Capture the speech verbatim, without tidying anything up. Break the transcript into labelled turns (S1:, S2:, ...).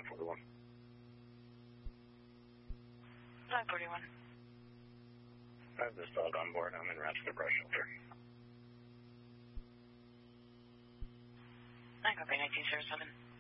S1: nine forty-one.
S2: nine forty-one.
S1: I have this dog on board. I'm in Ratchet Brush Shelter.
S2: I copy nineteen zero seven.